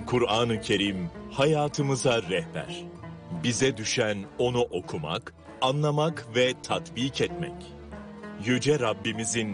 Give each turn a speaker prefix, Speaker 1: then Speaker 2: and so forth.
Speaker 1: Kur'an-ı Kerim hayatımıza rehber. Bize düşen onu okumak, anlamak ve tatbik etmek. Yüce Rabbimizin